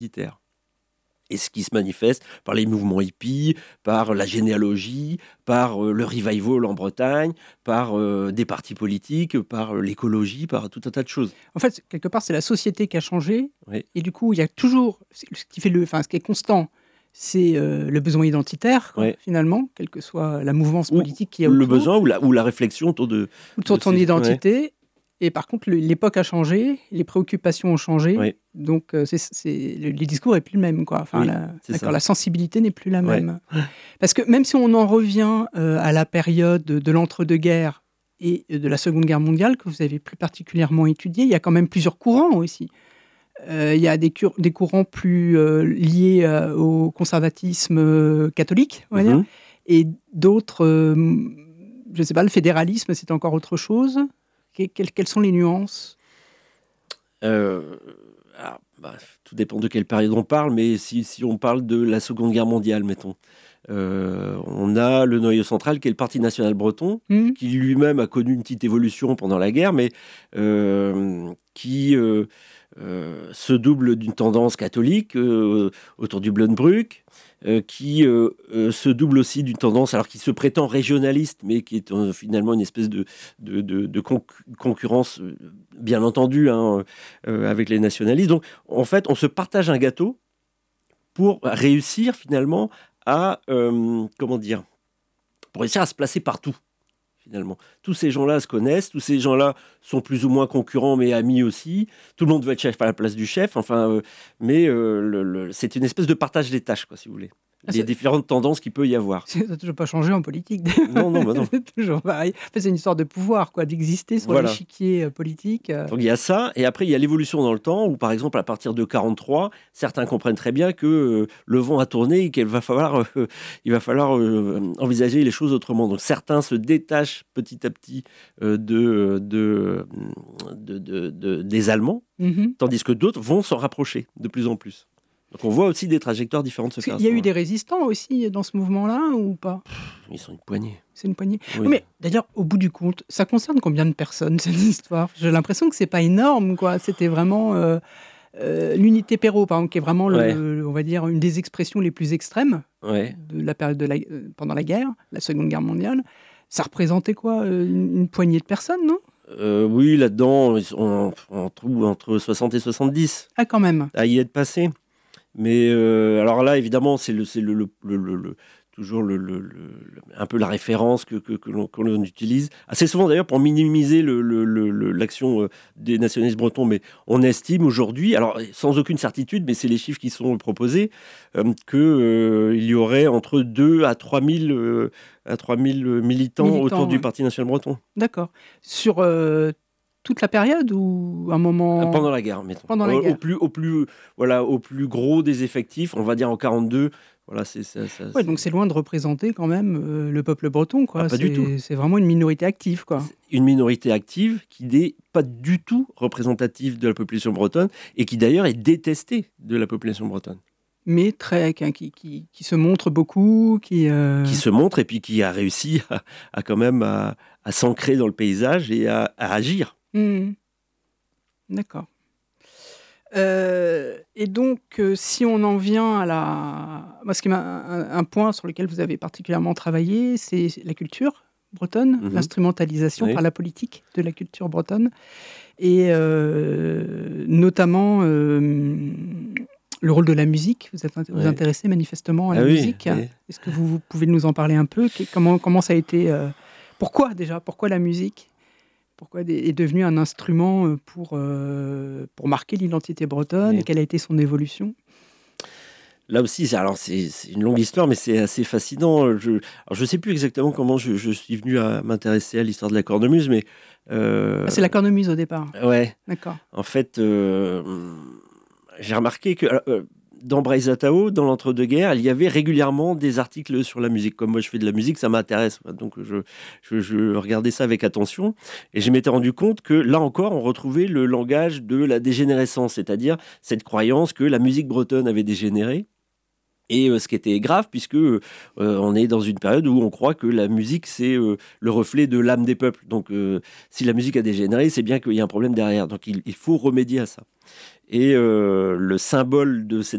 identitaire. Et ce qui se manifeste par les mouvements hippies, par la généalogie, par le revival en Bretagne, par des partis politiques, par l'écologie, par tout un tas de choses. En fait, quelque part, c'est la société qui a changé. Oui. Et du coup, il y a toujours... Ce qui est constant, c'est le besoin identitaire, quoi, Oui. finalement, quelle que soit la mouvance politique qui est le autour. besoin ou la réflexion autour de ton identité. Ouais. Et par contre, l'époque a changé, les préoccupations ont changé. Oui. Donc, les discours n'est plus le même, quoi. Enfin, la sensibilité n'est plus la même. Ouais. Parce que même si on en revient à la période de l'entre-deux-guerres et de la Seconde Guerre mondiale, que vous avez plus particulièrement étudié, il y a quand même plusieurs courants aussi. Il y a des courants plus liés au conservatisme catholique, on va dire, et d'autres, je ne sais pas, le fédéralisme, c'est encore autre chose. Quelles sont les nuances ? Tout dépend de quelle période on parle, mais si on parle de la Seconde Guerre mondiale, mettons, on a le noyau central qui est le Parti national breton, qui lui-même a connu une petite évolution pendant la guerre, mais qui se double d'une tendance catholique autour du Blunbrück, qui se double aussi d'une tendance, alors qui se prétend régionaliste, mais qui est finalement une espèce de concurrence, bien entendu, avec les nationalistes. Donc, en fait, on se partage un gâteau pour réussir finalement à, pour réussir à se placer partout. Finalement, tous ces gens-là se connaissent, tous ces gens-là sont plus ou moins concurrents, mais amis aussi. Tout le monde veut être chef à la place du chef. Enfin, c'est une espèce de partage des tâches, quoi, si vous voulez. Les différentes tendances qu'il peut y avoir. Ça n'a toujours pas changé en politique. Non. C'est toujours pareil. En fait, c'est une histoire de pouvoir, quoi, d'exister sur l'échiquier politique. Donc il y a ça, et après il y a l'évolution dans le temps, où par exemple à partir de 1943, certains comprennent très bien que le vent a tourné et qu'il va falloir envisager les choses autrement. Donc certains se détachent petit à petit des Allemands, tandis que d'autres vont s'en rapprocher de plus en plus. Donc on voit aussi des trajectoires différentes se faire. Il y a eu des résistants aussi dans ce mouvement-là ou pas ? Ils sont une poignée. C'est une poignée. Oui. Mais d'ailleurs, au bout du compte, ça concerne combien de personnes, cette histoire ? J'ai l'impression que c'est pas énorme, quoi. C'était vraiment l'unité Perrot, par exemple, qui est vraiment, on va dire, une des expressions les plus extrêmes de la période pendant la guerre, la Seconde Guerre mondiale. Ça représentait quoi ? Une poignée de personnes, non ? Oui, là-dedans, on trouve entre 60 et 70. Ah, quand même. À y être passé. Mais alors là, évidemment, c'est toujours un peu la référence que l'on utilise. Assez souvent, d'ailleurs, pour minimiser l'action des nationalistes bretons. Mais on estime aujourd'hui, alors sans aucune certitude, mais c'est les chiffres qui sont proposés, qu'il y aurait entre 2 à 3 000 militants autour du Parti national breton. D'accord. Sur... toute la période ou un moment... Pendant la guerre, mettons. Pendant la guerre. Au plus gros des effectifs, on va dire en 1942. Voilà, ouais, donc c'est loin de représenter quand même le peuple breton, quoi. Pas du tout. C'est vraiment une minorité active, quoi. Une minorité active qui n'est pas du tout représentative de la population bretonne et qui d'ailleurs est détestée de la population bretonne. Mais qui se montre beaucoup, qui se montre et puis qui a réussi à quand même à s'ancrer dans le paysage et à agir. D'accord. Et donc, si on en vient à un point sur lequel vous avez particulièrement travaillé, c'est la culture bretonne, l'instrumentalisation par la politique de la culture bretonne, et notamment le rôle de la musique. Vous intéressez manifestement à la musique. Oui. Est-ce que vous pouvez nous en parler un peu ? Comment ça a été Pourquoi la musique ? Pourquoi est devenu un instrument pour marquer l'identité bretonne et quelle a été son évolution ? Là aussi, c'est une longue histoire, mais c'est assez fascinant. Je ne sais plus exactement comment je suis venu à m'intéresser à l'histoire de la cornemuse, mais... c'est la cornemuse au départ. Ouais. D'accord. En fait, j'ai remarqué que... dans Breizatao, dans l'entre-deux-guerres, il y avait régulièrement des articles sur la musique. Comme moi, je fais de la musique, ça m'intéresse. Donc, je regardais ça avec attention. Et je m'étais rendu compte que, là encore, on retrouvait le langage de la dégénérescence, c'est-à-dire cette croyance que la musique bretonne avait dégénéré. Et ce qui était grave, puisque on est dans une période où on croit que la musique, c'est le reflet de l'âme des peuples. Donc, si la musique a dégénéré, c'est bien qu'il y a un problème derrière. Donc, il faut remédier à ça. Et le symbole de cette